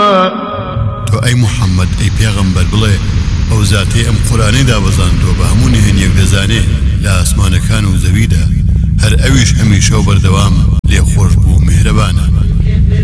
تو ئەی محەممەد ئەی پێغەمبەر بڵێ ئەو زاتەی ئەم قورانەی دابەزاندووە بە هەموو نهێنیەک دەزانێ لە ئاسمانەکان و زەویدا هەر ئەویش هەمیشە و بەردەوام لێخۆش بوو میهرەبانە